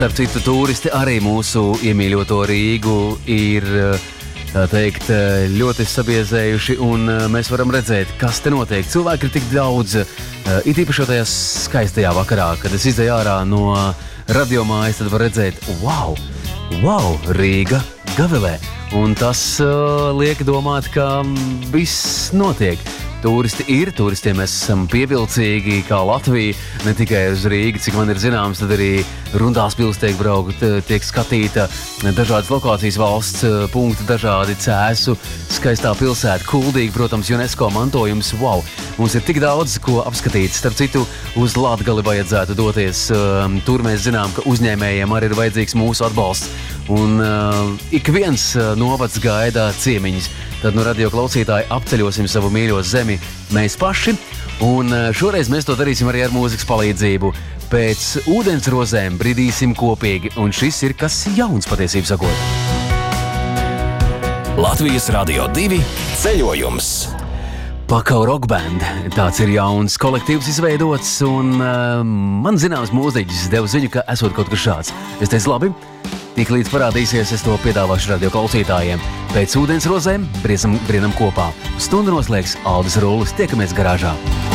Starp citu, turisti arī mūsu iemīļoto Rīgu ir, tā teikt, ļoti sabiezējuši, un mēs varam redzēt, kas te notiek. Cilvēki ir tik daudz, it īpaši tajā skaistajā vakarā, kad es izdeju ārā no radiomājas, tad var redzēt, wow, Rīga gavilē. Un tas liek domāt, ka viss notiek. Turisti ir, turistiem mēs esam pievilcīgi kā Latvija, ne tikai uz Rīgu, cik man ir zināms, tad arī Rundās pils tiek braukt, tiek skatīta dažādas lokācijas valsts punkti, dažādi Cēsu, skaistā pilsēta, Kuldīga, protams, UNESCO mantojums, wow, mums ir tik daudz, ko apskatīt. Starp citu, uz Latgali vajadzētu doties, tur mēs zinām, ka uzņēmējiem arī ir vajadzīgs mūsu atbalsts, un ik viens novads gaida ciemiņus. Tad no radio klausītāji apceļosim savu mīļo zemi mēs paši, un šoreiz mēs to darīsim arī ar mūzikas palīdzību. Pēc ūdensrozēm bridīsim kopīgi, un šis ir kas jauns patiesībā sakot. Latvijas Radio 2 ceļojums. Pakau Rock Band, tāds ir jauns kolektīvs izveidots, un man zināms mūziķis deva ziņu, ka esot kaut kas šāds. Es teicu, labi, tik līdz parādīsies, es to piedāvāšu radio klausītājiem. Pēc ūdensrozēm brinam kopā. Stundu noslēgs Aldis Rullis, tiekamies garāžā.